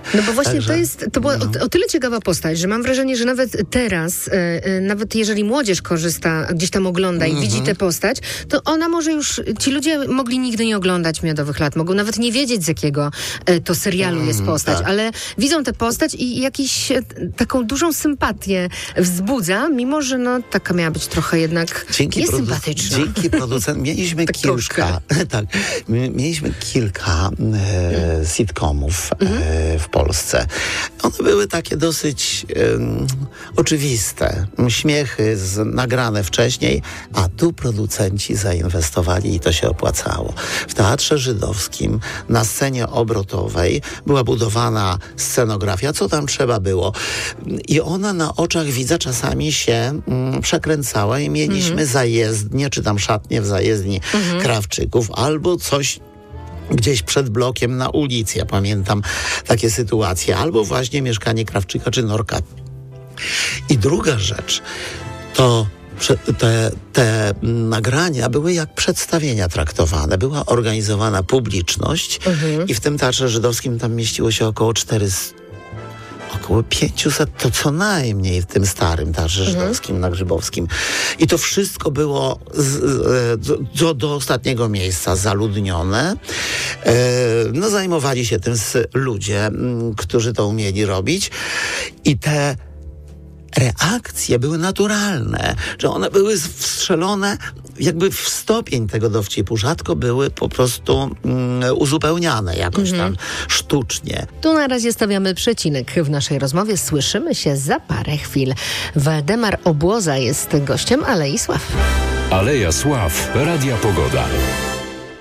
No bo właśnie to była o tyle ciekawa postać, że mam wrażenie, że nawet teraz, nawet jeżeli młodzież korzysta, gdzieś tam ogląda i widzi tę postać, to ona może już, ci ludzie mogli nigdy nie oglądać Miodowych Lat, mogą nawet nie wiedzieć, z jakiego to serialu jest postać, ale widzą tę postać i jakiś taką dużą sympatię wzbudza, mimo że taka miała być trochę jednak sympatyczna. Dzięki producentom mieliśmy mieliśmy kilka sitcomów w Polsce. One były takie dosyć oczywiste. Śmiechy nagrane wcześniej, a tu producenci zainwestowali i to się opłacało. W Teatrze Żydowskim na scenie obrotowej była budowana scenografia, co tam trzeba było. I ona na oczach widza czasami się przekręcała i mieliśmy zajezdnię, czy tam szatnię w zajezdni Krawczyków, albo coś gdzieś przed blokiem na ulicy. Ja pamiętam takie sytuacje. Albo właśnie mieszkanie Krawczyka czy Norka. I druga rzecz, to te nagrania były jak przedstawienia traktowane. Była organizowana publiczność i w tym Teatrze Żydowskim tam mieściło się około 500, to co najmniej w tym starym Teatrze Żydowskim na Grzybowskim. I to wszystko było do ostatniego miejsca zaludnione. Zajmowali się tym ludzie, którzy to umieli robić. I te reakcje były naturalne, że one były wstrzelone jakby w stopień tego dowcipu. Rzadko były po prostu uzupełniane jakoś tam sztucznie. Tu na razie stawiamy przecinek w naszej rozmowie. Słyszymy się za parę chwil. Waldemar Obłoza jest gościem Alei Sław. Aleja Sław, Radia Pogoda.